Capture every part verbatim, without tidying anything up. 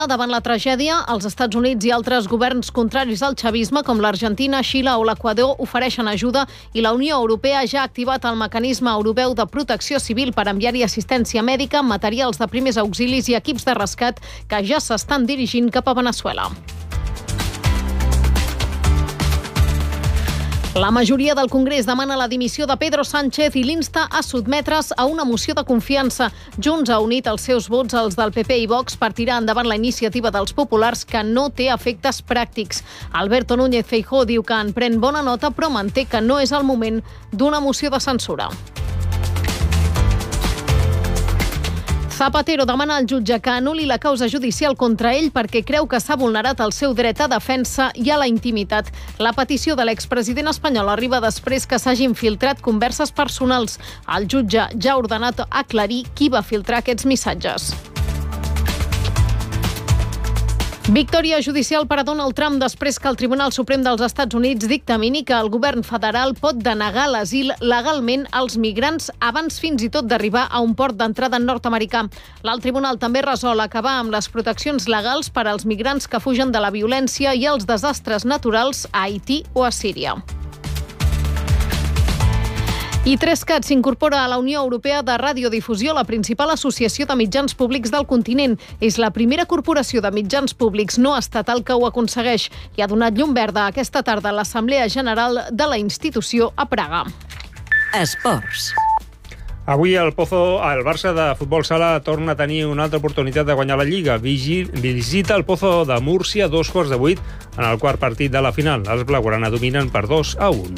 Davant la tragèdia, els Estats Units i altres governs contraris al chavisme, com l'Argentina, Xile o l'Equador, ofereixen ajuda i la Unió Europea ja ha activat el mecanisme europeu de protecció civil per enviar-hi assistència mèdica, materials de primers auxilis i equips de rescat que ja s'estan dirigint cap a Veneçuela. La majoria del Congrés demana la dimissió de Pedro Sánchez i l'insta a sotmetre's a una moció de confiança. Junts ha unit els seus vots als del P P i Vox per tirar endavant la iniciativa dels populars que no té efectes pràctics. Alberto Núñez Feijóo diu que en pren bona nota, però manté que no és el moment d'una moció de censura. Zapatero demana al jutge que anul·li la causa judicial contra ell perquè creu que s'ha vulnerat el seu dret a defensa i a la intimitat. La petició de l'expresident espanyol arriba després que s'hagin filtrat converses personals. El jutge ja ha ordenat aclarir qui va filtrar aquests missatges. Victòria judicial per a Donald Trump després que el Tribunal Suprem dels Estats Units dictamini que el govern federal pot denegar l'asil legalment als migrants abans fins i tot d'arribar a un port d'entrada nord-americà. L'alt tribunal també resol acabar amb les proteccions legals per als migrants que fugen de la violència i els desastres naturals a Haití o a Síria. I tres-cat s'incorpora a la Unió Europea de Radiodifusió, la principal associació de mitjans públics del continent. És la primera corporació de mitjans públics no estatal que ho aconsegueix i ha donat llum verda aquesta tarda a l'Assemblea General de la institució a Praga. Esports. Avui el Pozo, el Barça de futbol sala torna a tenir una altra oportunitat de guanyar la Lliga. Visita el Pozo de Múrcia a dos quarts de vuit en el quart partit de la final. Els blaugrana dominen per dos a un.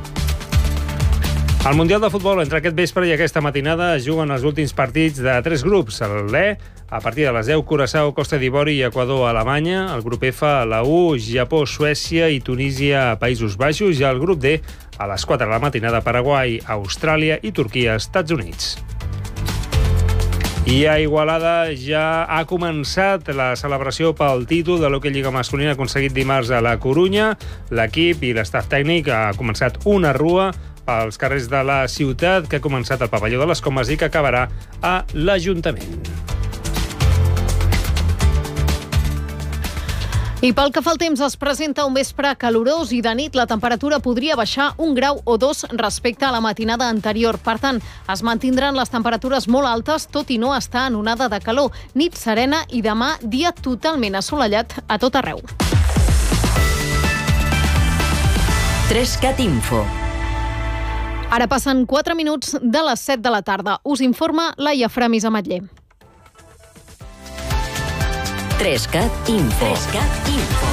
Al Mundial de Futbol, entre aquest vespre i aquesta matinada, es juguen els últims partits de tres grups. El E, a partir de les deu, Curaçao, Costa d'Ivori i Equador, Alemanya. El grup F, la U, Japó, Suècia i Tunísia, Països Baixos. I el grup D, a les quatre de la matinada, Paraguai, Austràlia i Turquia, Estats Units. I a Igualada ja ha començat la celebració pel títol de l'Hockey Lliga masculina aconseguit dimarts a la Corunya. L'equip i l'estaf tècnic ha començat una rua pels carrers de la ciutat que ha començat al pavelló de les Comes i que acabarà a l'Ajuntament. I pel que fa al temps, es presenta un vespre calorós i de nit la temperatura podria baixar un grau o dos respecte a la matinada anterior. Per tant, es mantindran les temperatures molt altes, tot i no estar en onada de calor. Nit serena i demà dia totalment assolellat a tot arreu. tres-cat Info. Ara passen quatre minuts de les set de la tarda. Us informa Laia Framis Ametller. tres-cat Info. tres-cat Info.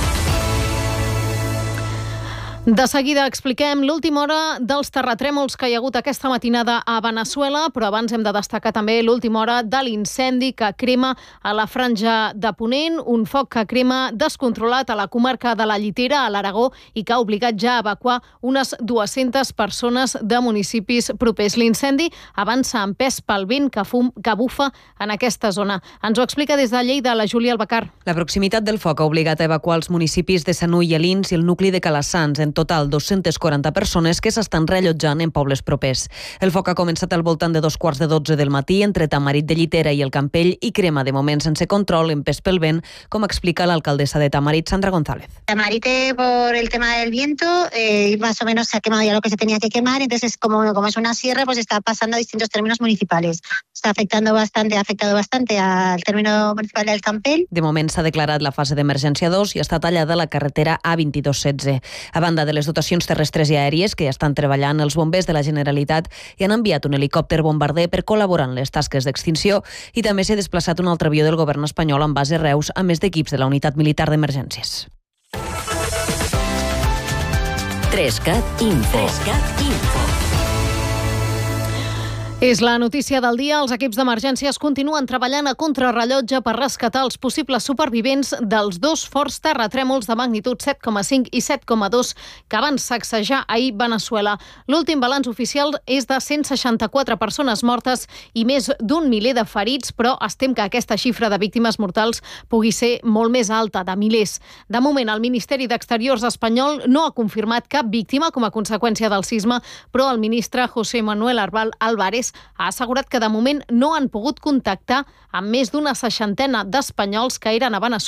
De seguida expliquem l'última hora dels terratrèmols que hi ha hagut aquesta matinada a Veneçuela, però abans hem de destacar també l'última hora de l'incendi que crema a la franja de Ponent, un foc que crema descontrolat a la comarca de la Llitera, a l'Aragó, i que ha obligat ja a evacuar unes dues-centes persones de municipis propers. L'incendi avança empès pel vent que, fum, que bufa en aquesta zona. Ens ho explica des de Lleida la Júlia Albacar. La proximitat del foc ha obligat a evacuar els municipis de Sanui i Alins i el nucli de Calassans, en total dos-centes quaranta persones que s'estan reallotjant en pobles propers. El foc ha començat al voltant de dos quarts de dotze del matí entre Tamarit de Llitera i el Campell i crema de moment sense control, empès pel vent, com explica l'alcaldessa de Tamarit, Sandra González. Tamarit, por el tema del viento, eh, más o menos se ha quemado ya lo que se tenía que quemar, entonces como, como es una sierra, pues está pasando a distintos términos municipales. Está afectando bastante, ha afectado bastante al término municipal del Campell. De moment s'ha declarat la fase d'emergència dos i està tallada la carretera A vint-i-dos setze. A banda de les dotacions terrestres i aèries que ja estan treballant, els bombers de la Generalitat hi han enviat un helicòpter bombarder per col·laborar en les tasques d'extinció i també s'ha desplaçat un altre avió del govern espanyol amb base a Reus, a més d'equips de la Unitat Militar d'Emergències. tres-cat Info. tres-cat Info. És la notícia del dia. Els equips d'emergències continuen treballant a contrarrellotge per rescatar els possibles supervivents dels dos forts terratrèmols de magnitud set coma cinc i set coma dos que van sacsejar ahir Veneçuela. L'últim balanç oficial és de cent seixanta-quatre persones mortes i més d'un miler de ferits, però es tem que aquesta xifra de víctimes mortals pugui ser molt més alta, de milers. De moment, el Ministeri d'Exteriors espanyol no ha confirmat cap víctima com a conseqüència del sisme, però el ministre José Manuel Álvarez més, ha assegurat que de moment no han pogut contactar amb més d'una seixantena d'espanyols que eren a Veneçuela